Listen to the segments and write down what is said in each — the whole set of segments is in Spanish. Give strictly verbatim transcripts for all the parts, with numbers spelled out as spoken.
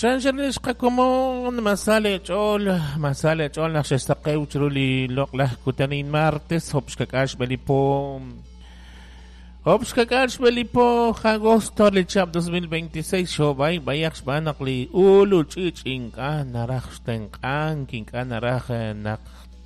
Shanshalish Kakomon, Masale Chol, Masale Chol, Nashestaqeu Churuli Lokla Kutanin Martes, Hopskakash Belipo, Hopskakash Belipo, Agosto Lichap dos mil veintiséis, Shobay, Bayax Banakli, Ulu Chich Inka, Narachsten Kan, Kinka Narach, Nak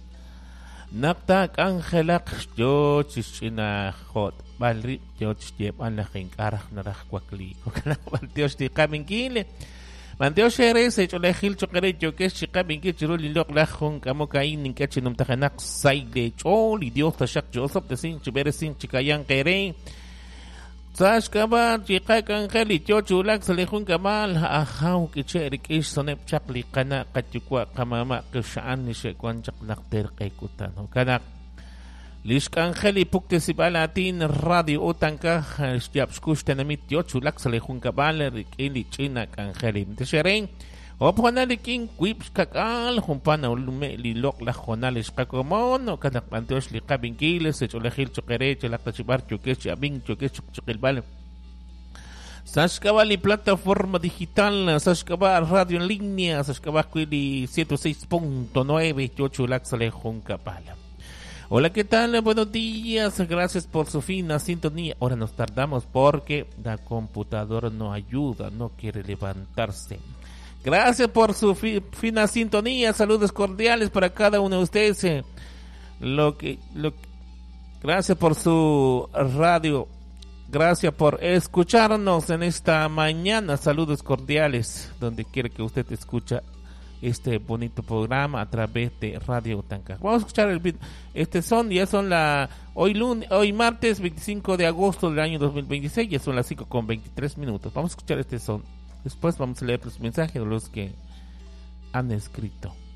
Naktak Angelak, Jo Chichina Hot, Balri, Jo Chip, Anlaking Arach Narach Quakli, Dios de Kaminkile. Manteo Sheres, hecho la Gil Chocarecho, que es chica, bien que chirul y loc la jun, camo caín, ni que chinum tajanak, sai de chol, y dios tashak Joseph, de sin chiberes sin chicayan quere. Sash kaba, chica cangel y cho chulak, se le jun kamal, ajau, que cherik ish sonep chakli, kana, kachukwa, kamama, que shaan ni she kwan chak nakter kaikutan, kanak. Lish Angeli Pukte Sibalatin Radio Otanka Stiapskush Tenamit Yochulak Salehun Kabal Rikili China Angeli Tesheren Oponalikin Quips Kakal Humpana Ulume Lilok La Jonales Kakomon o Kanak Panteos Likabin Giles Echolehil Chokere Chelaktachibar Chokesh Abin Chokesh Chokelbal Sashkabali plataforma digital Sashkaba radio en línea Sashkaba Quili ciento seis punto nueve Yochulak Salehun Kabal. Hola, ¿qué tal? Buenos días, gracias por su fina sintonía. Ahora nos tardamos porque la computadora no ayuda, no quiere levantarse. Gracias por su fi- fina sintonía, saludos cordiales para cada uno de ustedes. Eh, lo que, lo, gracias por su radio, gracias por escucharnos en esta mañana, saludos cordiales, donde quiera que usted escucha este bonito programa a través de Radio Tanca. Vamos a escuchar el video. Este son, ya son la hoy lunes, hoy martes veinticinco de agosto del año dos mil veintiséis, ya son las cinco con veintitrés minutos. Vamos a escuchar este son. Después vamos a leer los mensajes de los que han escrito.